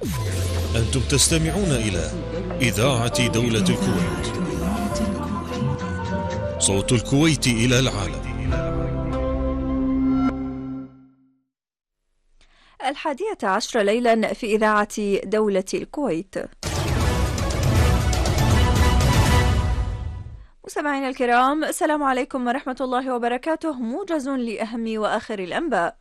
أنتم تستمعون إلى إذاعة دولة الكويت، صوت الكويت إلى العالم. 11 ليلا في إذاعة دولة الكويت. مستمعينا الكرام، السلام عليكم ورحمة الله وبركاته. موجز لأهم وآخر الأنباء.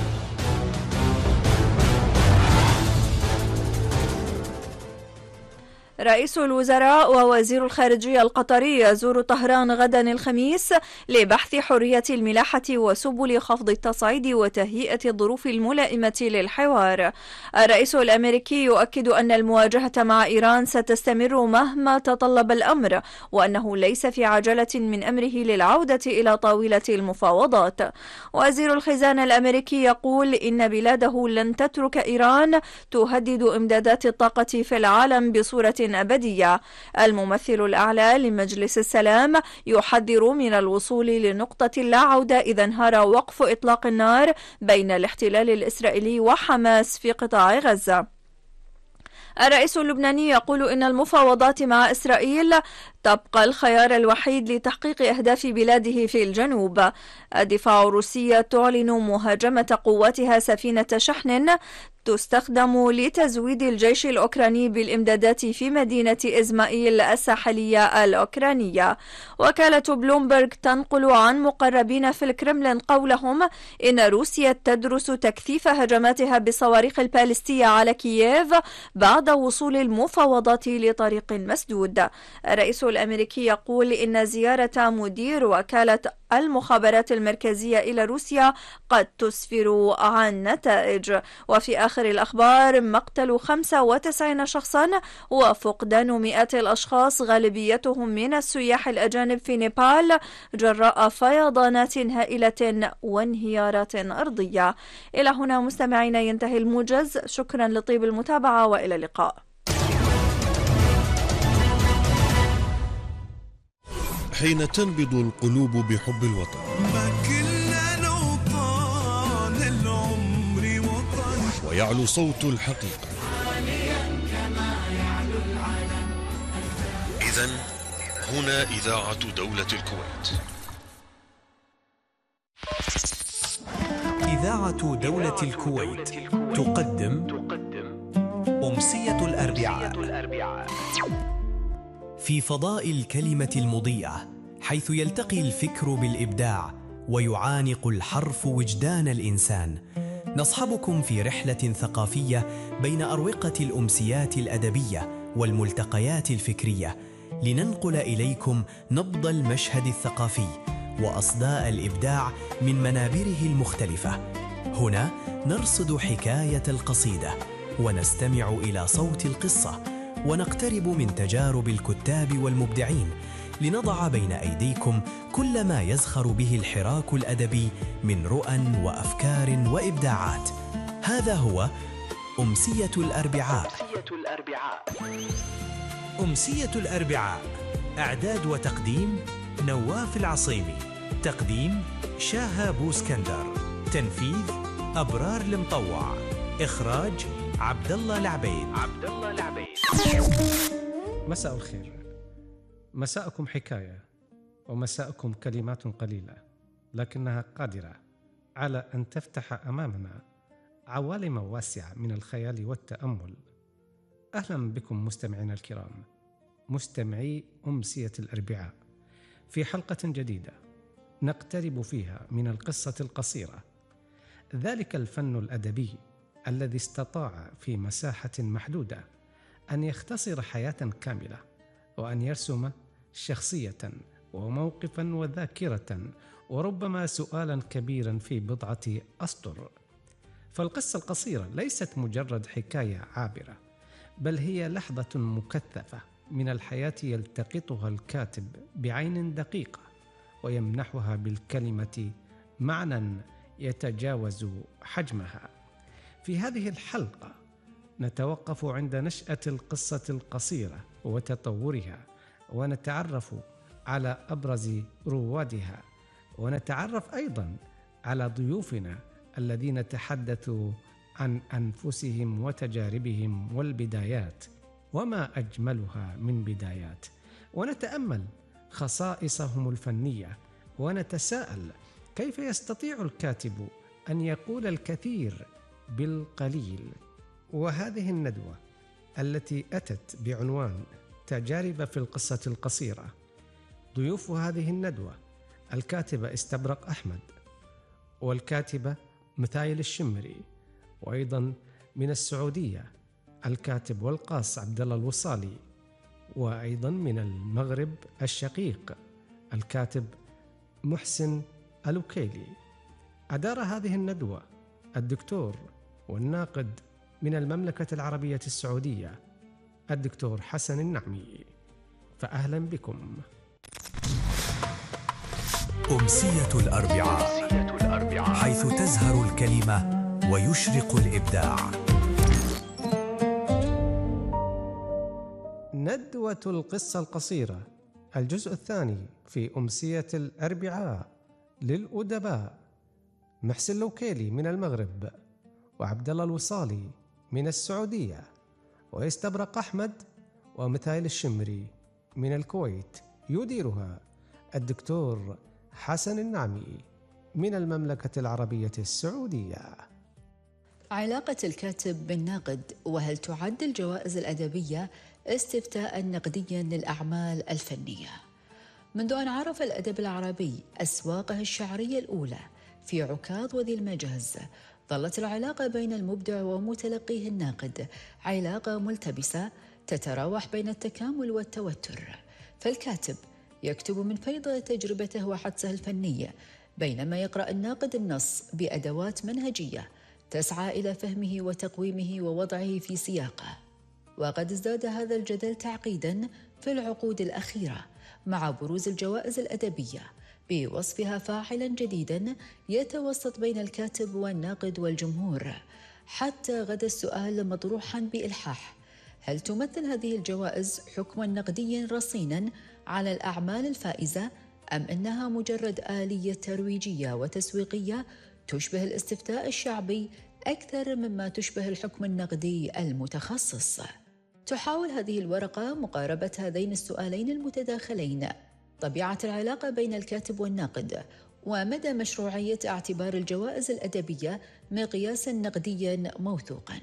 رئيس الوزراء ووزير الخارجية القطري يزور طهران غدا الخميس لبحث حرية الملاحة وسبل خفض التصعيد وتهيئة الظروف الملائمة للحوار. الرئيس الأمريكي يؤكد أن المواجهة مع إيران ستستمر مهما تطلب الأمر، وأنه ليس في عجلة من أمره للعودة إلى طاولة المفاوضات. وزير الخزانة الأمريكي يقول إن بلاده لن تترك إيران تهدد إمدادات الطاقة في العالم بصورة أبدية. الممثل الأعلى لمجلس السلام يحذر من الوصول لنقطة لا عودة إذا انهار وقف إطلاق النار بين الاحتلال الإسرائيلي وحماس في قطاع غزة. الرئيس اللبناني يقول إن المفاوضات مع إسرائيل تبقى الخيار الوحيد لتحقيق أهداف بلاده في الجنوب. الدفاع الروسي تعلن مهاجمة قواتها سفينة شحن تستخدم لتزويد الجيش الأوكراني بالإمدادات في مدينة إزمائيل الساحلية الأوكرانية. وكالة بلومبرغ تنقل عن مقربين في الكرملين قولهم إن روسيا تدرس تكثيف هجماتها بالصواريخ البالستية على كييف بعد وصول المفاوضات لطريق مسدود. الرئيس الأمريكي يقول إن زيارة مدير وكالة المخابرات المركزية إلى روسيا قد تسفر عن نتائج. وفي آخر الأخبار، مقتل 95 شخصا وفقدان مئات الأشخاص غالبيتهم من السياح الأجانب في نيبال جراء فيضانات هائلة وانهيارات أرضية. إلى هنا مستمعينا ينتهي الموجز. شكرا لطيب المتابعة وإلى اللقاء. حين تنبض القلوب بحب الوطن، ما كنا نوطن العمر وطن، ويعلو صوت الحقيقة، إذن هنا إذاعة دولة الكويت. إذاعة دولة الكويت تقدم أمسية الأربعاء، في فضاء الكلمة المضيئة، حيث يلتقي الفكر بالإبداع ويعانق الحرف وجدان الإنسان. نصحبكم في رحلة ثقافية بين أروقة الأمسيات الأدبية والملتقيات الفكرية، لننقل إليكم نبض المشهد الثقافي وأصداء الإبداع من منابره المختلفة. هنا نرصد حكاية القصيدة ونستمع إلى صوت القصة، ونقترب من تجارب الكتاب والمبدعين، لنضع بين أيديكم كل ما يزخر به الحراك الأدبي من رؤى وأفكار وإبداعات. هذا هو أمسية الأربعاء. أمسية الأربعاء، إعداد وتقديم نواف العصيمي، تقديم شاهة بوسكندر، تنفيذ أبرار المطوع، إخراج عبد الله العبيد. مساء الخير. مساءكم حكاية، ومساءكم كلمات قليلة لكنها قادرة على أن تفتح أمامنا عوالم واسعة من الخيال والتأمل. أهلا بكم مستمعينا الكرام، مستمعي أمسية الأربعاء، في حلقة جديدة نقترب فيها من القصة القصيرة، ذلك الفن الأدبي الذي استطاع في مساحة محدودة أن يختصر حياة كاملة، وأن يرسم شخصية وموقفا وذاكرة وربما سؤالا كبيرا في بضعة أسطر. فالقصة القصيرة ليست مجرد حكاية عابرة، بل هي لحظة مكثفة من الحياة يلتقطها الكاتب بعين دقيقة، ويمنحها بالكلمة معنى يتجاوز حجمها. في هذه الحلقة نتوقف عند نشأة القصة القصيرة وتطورها، ونتعرف على أبرز روادها، ونتعرف أيضا على ضيوفنا الذين تحدثوا عن أنفسهم وتجاربهم والبدايات، وما أجملها من بدايات، ونتأمل خصائصهم الفنية، ونتساءل كيف يستطيع الكاتب أن يقول الكثير بالقليل. وهذه الندوة التي أتت بعنوان تجارب في القصة القصيرة، ضيوف هذه الندوة الكاتبة استبرق أحمد، والكاتبة مثايل الشمري، وأيضا من السعودية الكاتب والقاص عبد الله الوصالي، وأيضا من المغرب الشقيق الكاتب محسن الوكيلي. أدار هذه الندوة الدكتور والناقد من المملكة العربية السعودية الدكتور حسن النعمي. فأهلا بكم. أمسية الأربعاء، حيث تزهر الكلمة ويشرق الإبداع. ندوة القصة القصيرة، الجزء الثاني في أمسية الأربعاء للأدباء محسن الوكيلي من المغرب، وعبد الله الوصالي من السعودية، ويستبرق أحمد ومثايل الشمري من الكويت. يديرها الدكتور حسن النعمي من المملكة العربية السعودية. علاقة الكاتب بالناقد، وهل تعد الجوائز الأدبية استفتاء نقديا للأعمال الفنية؟ منذ أن عرف الأدب العربي أسواقه الشعرية الأولى في عكاظ وذي المجاز، ظلت العلاقة بين المبدع ومتلقيه الناقد علاقة ملتبسة تتراوح بين التكامل والتوتر. فالكاتب يكتب من فيض تجربته وحدسه الفنية، بينما يقرأ الناقد النص بأدوات منهجية تسعى إلى فهمه وتقويمه ووضعه في سياقه. وقد ازداد هذا الجدل تعقيداً في العقود الأخيرة مع بروز الجوائز الأدبية بوصفها فاعلاً جديداً يتوسط بين الكاتب والناقد والجمهور، حتى غدا السؤال مطروحاً بإلحاح: هل تمثل هذه الجوائز حكماً نقدياً رصيناً على الأعمال الفائزة، أم أنها مجرد آلية ترويجية وتسويقية تشبه الاستفتاء الشعبي أكثر مما تشبه الحكم النقدي المتخصص؟ تحاول هذه الورقة مقاربة هذين السؤالين المتداخلين: طبيعة العلاقة بين الكاتب والناقد، ومدى مشروعية اعتبار الجوائز الأدبية مقياساً نقدياً موثوقاً.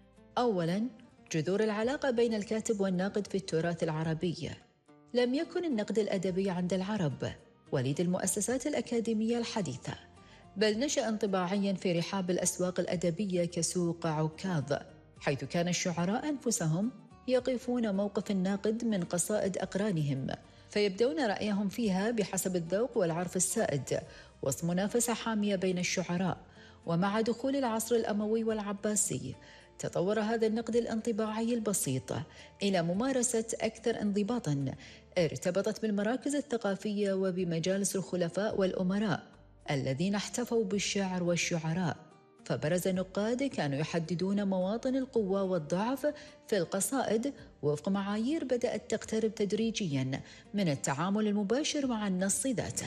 أولاً، جذور العلاقة بين الكاتب والناقد في التراث العربي. لم يكن النقد الأدبي عند العرب وليد المؤسسات الأكاديمية الحديثة، بل نشأ انطباعياً في رحاب الأسواق الأدبية كسوق عكاظ، حيث كان الشعراء أنفسهم يقفون موقف الناقد من قصائد أقرانهم، فيبدون رأيهم فيها بحسب الذوق والعرف السائد، وسط منافسة حامية بين الشعراء. ومع دخول العصر الأموي والعباسي تطور هذا النقد الانطباعي البسيط إلى ممارسة أكثر انضباطاً ارتبطت بالمراكز الثقافية وبمجالس الخلفاء والأمراء الذين احتفوا بالشعر والشعراء. فبرز نقاد كانوا يحددون مواطن القوة والضعف في القصائد وفق معايير بدأت تقترب تدريجياً من التعامل المباشر مع النص ذاته.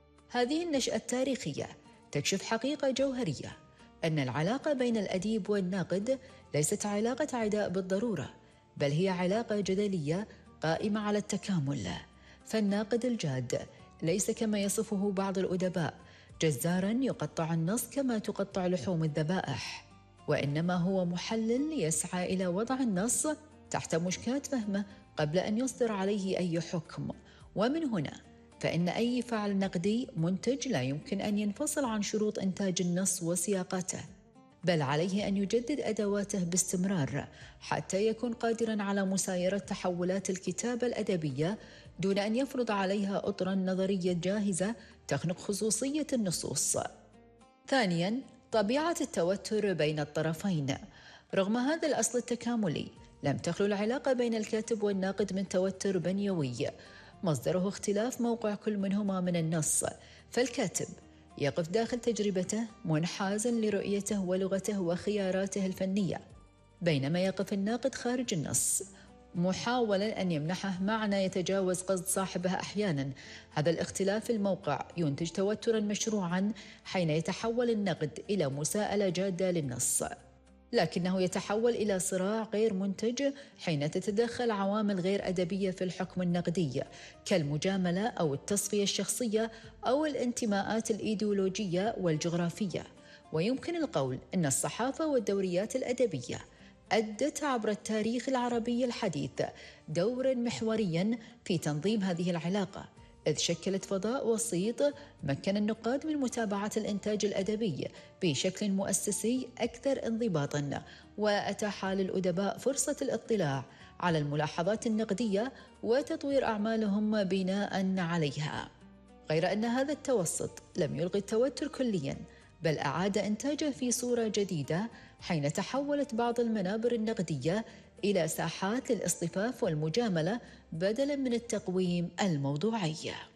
هذه النشأة التاريخية تكشف حقيقة جوهرية: أن العلاقة بين الأديب والناقد ليست علاقة عداء بالضرورة، بل هي علاقة جدلية قائمة على التكامل. فالناقد الجاد ليس كما يصفه بعض الأدباء جزاراً يقطع النص كما تقطع لحوم الذبائح، وإنما هو محلل يسعى إلى وضع النص تحت مشكاة فهمه قبل أن يصدر عليه أي حكم. ومن هنا فإن أي فعل نقدي منتج لا يمكن أن ينفصل عن شروط إنتاج النص وسياقته، بل عليه أن يجدد أدواته باستمرار حتى يكون قادراً على مسايرة تحولات الكتابة الأدبية دون أن يفرض عليها أطراً نظرية جاهزة تخنق خصوصية النصوص. ثانياً، طبيعة التوتر بين الطرفين. رغم هذا الأصل التكاملي، لم تخلو العلاقة بين الكاتب والناقد من توتر بنيوي مصدره اختلاف موقع كل منهما من النص. فالكاتب يقف داخل تجربته منحازاً لرؤيته ولغته وخياراته الفنية، بينما يقف الناقد خارج النص محاولاً أن يمنحه معنى يتجاوز قصد صاحبه أحياناً. هذا الاختلاف في الموقع ينتج توتراً مشروعاً حين يتحول النقد إلى مساءلة جادة للنص. لكنه يتحول إلى صراع غير منتج حين تتدخل عوامل غير أدبية في الحكم النقدي كالمجاملة أو التصفية الشخصية أو الانتماءات الإيديولوجية والجغرافية. ويمكن القول أن الصحافة والدوريات الأدبية أدت عبر التاريخ العربي الحديث دورا محوريا في تنظيم هذه العلاقة، إذ شكلت فضاء وسيط مكن النقاد من متابعة الإنتاج الأدبي بشكل مؤسسي أكثر انضباطاً، وأتاح للأدباء فرصة الاطلاع على الملاحظات النقدية وتطوير أعمالهم بناء عليها. غير أن هذا التوسط لم يلغي التوتر كلياً، بل أعاد إنتاجه في صورة جديدة حين تحولت بعض المنابر النقدية إلى ساحات للاصطفاف والمجاملة بدلاً من التقويم الموضوعي.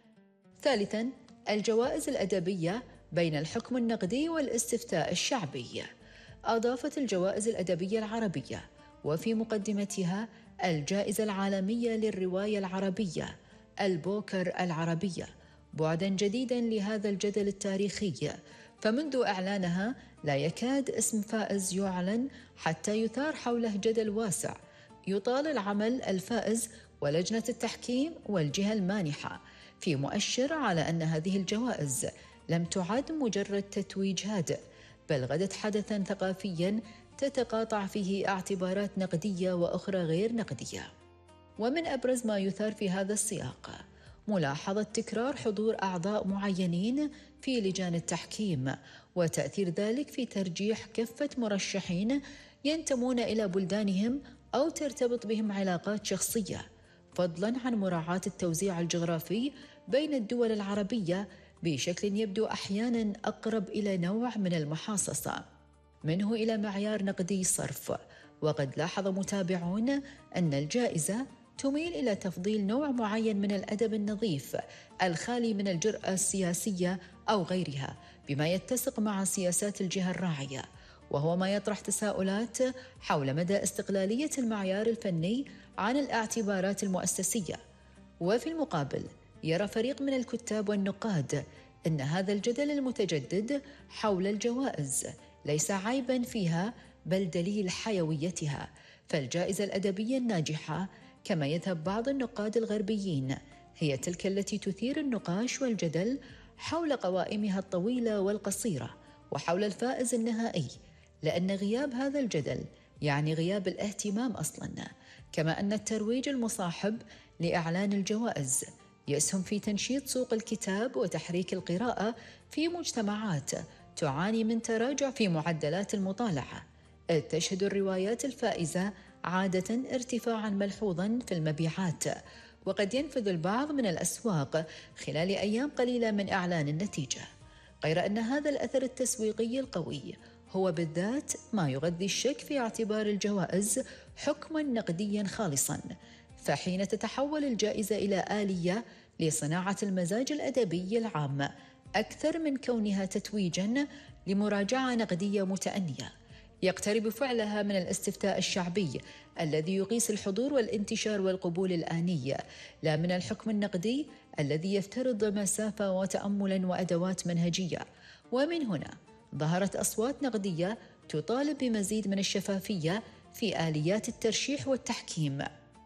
ثالثاً، الجوائز الأدبية بين الحكم النقدي والاستفتاء الشعبي. أضافت الجوائز الأدبية العربية وفي مقدمتها الجائزة العالمية للرواية العربية البوكر العربية بعداً جديداً لهذا الجدل التاريخي، فمنذ إعلانها لا يكاد اسم فائز يعلن حتى يثار حوله جدل واسع يطال عمل الفائز ولجنة التحكيم والجهة المانحة، في مؤشر على أن هذه الجوائز لم تعد مجرد تتويج هادئ، بل غدت حدثاً ثقافياً تتقاطع فيه اعتبارات نقدية وأخرى غير نقدية. ومن أبرز ما يثار في هذا السياق ملاحظة تكرار حضور أعضاء معينين في لجان التحكيم، وتأثير ذلك في ترجيح كافة مرشحين ينتمون إلى بلدانهم أو ترتبط بهم علاقات شخصية، فضلاً عن مراعاة التوزيع الجغرافي بين الدول العربية بشكل يبدو أحياناً أقرب إلى نوع من المحاصصة منه إلى معيار نقدي صرف. وقد لاحظ متابعون أن الجائزة تميل إلى تفضيل نوع معين من الأدب النظيف الخالي من الجرأة السياسية أو غيرها، بما يتسق مع سياسات الجهة الراعية، وهو ما يطرح تساؤلات حول مدى استقلالية المعيار الفني عن الاعتبارات المؤسسية. وفي المقابل يرى فريق من الكتاب والنقاد أن هذا الجدل المتجدد حول الجوائز ليس عيباً فيها بل دليل حيويتها، فالجائزة الأدبية الناجحة كما يذهب بعض النقاد الغربيين هي تلك التي تثير النقاش والجدل حول قوائمها الطويلة والقصيرة وحول الفائز النهائي، لأن غياب هذا الجدل يعني غياب الاهتمام أصلاً، كما أن الترويج المصاحب لإعلان الجوائز يسهم في تنشيط سوق الكتاب وتحريك القراءة في مجتمعات تعاني من تراجع في معدلات المطالعة، إذ تشهد الروايات الفائزة عادة ارتفاعاً ملحوظاً في المبيعات، وقد ينفذ البعض من الأسواق خلال أيام قليلة من إعلان النتيجة. غير أن هذا الأثر التسويقي القوي هو بالذات ما يغذي الشك في اعتبار الجوائز حكماً نقدياً خالصاً، فحين تتحول الجائزة إلى آلية لصناعة المزاج الأدبي العام أكثر من كونها تتويجاً لمراجعة نقدية متأنية، يقترب فعلها من الاستفتاء الشعبي الذي يقيس الحضور والانتشار والقبول الآني، لا من الحكم النقدي الذي يفترض مسافة وتأملاً وأدوات منهجية. ومن هنا ظهرت أصوات نقدية تطالب بمزيد من الشفافية في آليات الترشيح والتحكيم،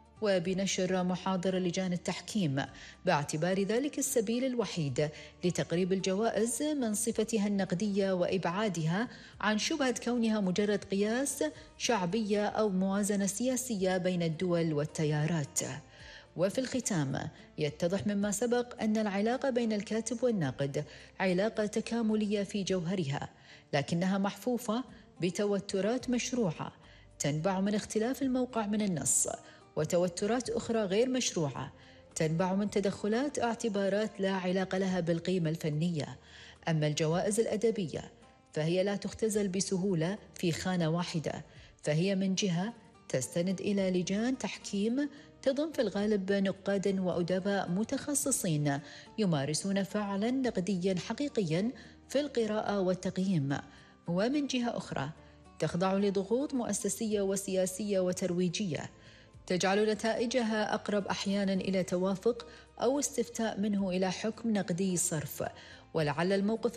وبنشر محاضر لجان التحكيم باعتبار ذلك السبيل الوحيد لتقريب الجوائز من صفتها النقدية وإبعادها عن شبهة كونها مجرد قياس شعبية أو موازنة سياسية بين الدول والتيارات. وفي الختام يتضح مما سبق أن العلاقة بين الكاتب والناقد علاقة تكاملية في جوهرها، لكنها محفوفة بتوترات مشروعة تنبع من اختلاف الموقع من النص، وتوترات أخرى غير مشروعة تنبع من تدخلات اعتبارات لا علاقة لها بالقيمة الفنية. أما الجوائز الأدبية فهي لا تختزل بسهولة في خانة واحدة، فهي من جهة تستند إلى لجان تحكيم تضم في الغالب نقاد وأدباء متخصصين يمارسون فعلا نقديا حقيقيا في القراءة والتقييم، ومن جهة أخرى تخضع لضغوط مؤسسية وسياسية وترويجية تجعل نتائجها أقرب أحيانا إلى توافق أو استفتاء منه إلى حكم نقدي صرف. ولعل الموقف